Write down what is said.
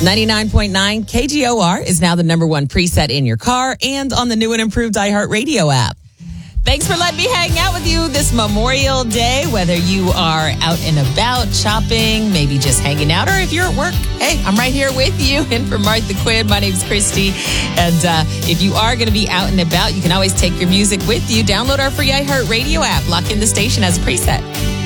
99.9 KGOR is now the number one preset in your car and on the new and improved iHeartRadio app. Thanks for letting me hang out with you this Memorial Day, whether you are out and about shopping, maybe just hanging out, or if you're at work, hey, I'm right here with you. And for Martha Quinn, my name's Christy. And if you are going to be out and about, you can always take your music with you. Download our free iHeartRadio app. Lock in the station as a preset.